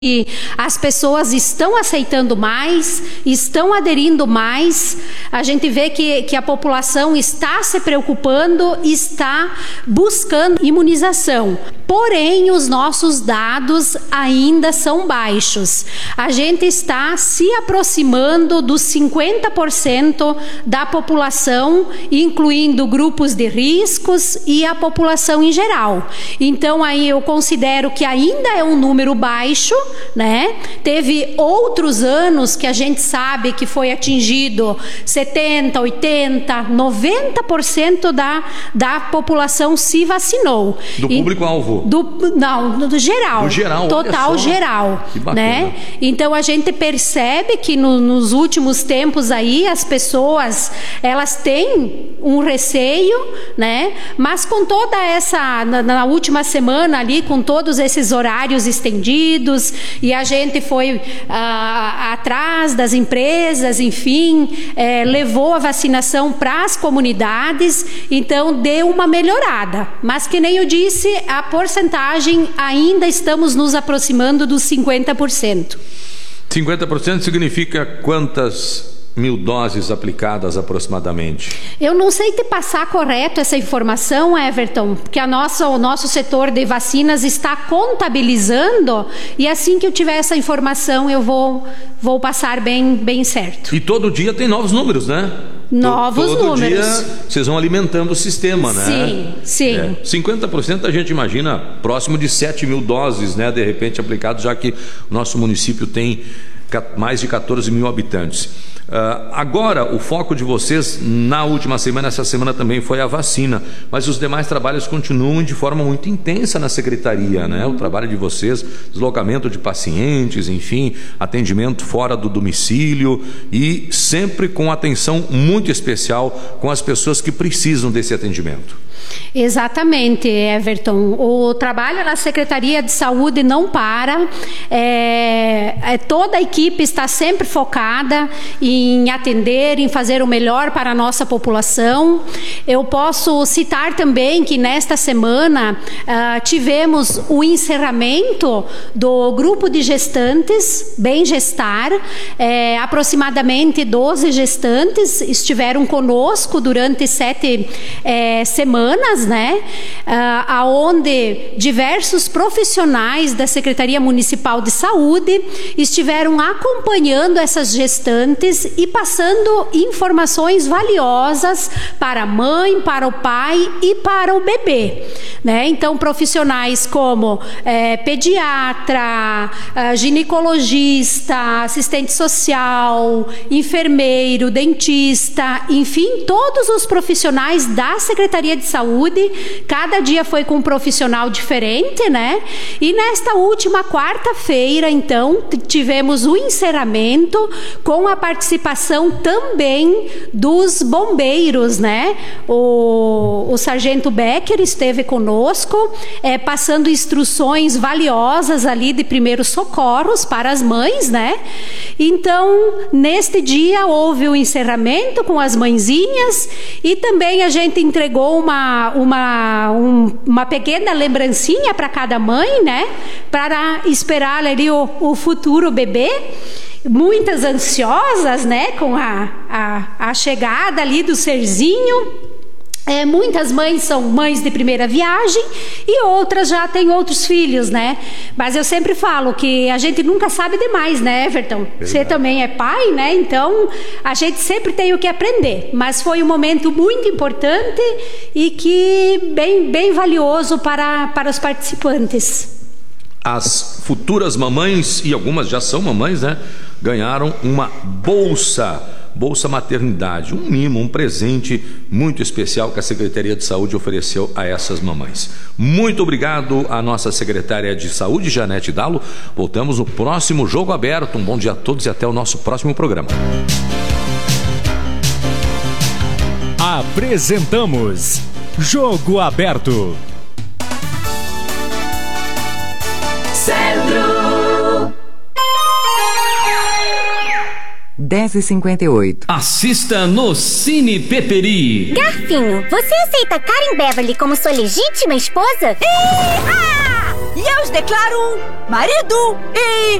E as pessoas estão aceitando mais, estão aderindo mais. A gente vê que a população está se preocupando, está buscando imunização. Porém, os nossos dados ainda são baixos. A gente está se aproximando dos 50% da população, incluindo grupos de riscos e a população em geral. Então, aí eu considero que ainda é um número baixo, né? Teve outros anos que a gente sabe que foi atingido 70%, 80%, 90% da população se vacinou. Do público-alvo? Do geral. Do geral, total geral. Que bacana. Né? Então a gente percebe que nos últimos tempos aí as pessoas, elas têm um receio, né? Mas com toda essa, na última semana ali, com todos esses horários estendidos, e a gente foi atrás das empresas, enfim, levou a vacinação para as comunidades, então deu uma melhorada. Mas que nem eu disse, a porcentagem ainda estamos nos aproximando dos 50%. 50% significa quantas mil doses aplicadas aproximadamente? Eu não sei te passar correto essa informação, Everton, porque o nosso setor de vacinas está contabilizando, e assim que eu tiver essa informação eu vou passar bem certo. E todo dia tem novos números, né? Novos todo números. Dia vocês vão alimentando o sistema, né? Sim. 50% a gente imagina próximo de 7 mil doses, né? De repente aplicado, já que o nosso município tem mais de 14 mil habitantes. Agora, o foco de vocês na última semana, essa semana também foi a vacina, mas os demais trabalhos continuam de forma muito intensa na secretaria, né? O trabalho de vocês, deslocamento de pacientes, enfim, atendimento fora do domicílio e sempre com atenção muito especial com as pessoas que precisam desse atendimento. Exatamente, Everton. O trabalho na Secretaria de Saúde não para. Toda a equipe está sempre focada em atender, em fazer o melhor para a nossa população. Eu posso citar também que nesta semana tivemos o encerramento do grupo de gestantes Bem Gestar. Aproximadamente 12 gestantes estiveram conosco durante 7 semanas, né? Aonde diversos profissionais da Secretaria Municipal de Saúde estiveram acompanhando essas gestantes e passando informações valiosas para a mãe, para o pai e para o bebê, né? Então, profissionais como pediatra, ginecologista, assistente social, enfermeiro, dentista, enfim, todos os profissionais da Secretaria de Saúde. Cada dia foi com um profissional diferente, né? E nesta última quarta-feira, então, tivemos o encerramento com a participação também dos bombeiros, né? O sargento Becker esteve conosco, passando instruções valiosas ali de primeiros socorros para as mães, né? Então, neste dia houve o encerramento com as mãezinhas e também a gente entregou uma pequena lembrancinha para cada mãe, né? Para esperar ali o futuro bebê. Muitas ansiosas, né? Com a chegada ali do serzinho. Muitas mães são mães de primeira viagem e outras já têm outros filhos, né? Mas eu sempre falo que a gente nunca sabe demais, né, Everton? Verdade. Você também é pai, né? Então a gente sempre tem o que aprender. Mas foi um momento muito importante e que bem valioso para os participantes. As futuras mamães, e algumas já são mamães, né? Ganharam uma bolsa maternidade, um mimo, um presente muito especial que a Secretaria de Saúde ofereceu a essas mamães. Muito obrigado à nossa secretária de Saúde, Janete Dalo. Voltamos no próximo Jogo Aberto. Um bom dia a todos e até o nosso próximo programa. Apresentamos Jogo Aberto. Centro 10h58. Assista no Cine Peperi. Garfinho, você aceita Karen Beverly como sua legítima esposa? Iha! E eu os declaro marido e